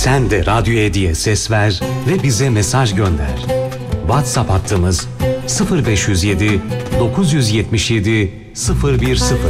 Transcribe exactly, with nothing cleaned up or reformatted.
Sen de Radyo Edi'ye ses ver ve bize mesaj gönder. WhatsApp hattımız sıfır beş yüz yedi dokuz yüz yetmiş yedi sıfır bir sıfır.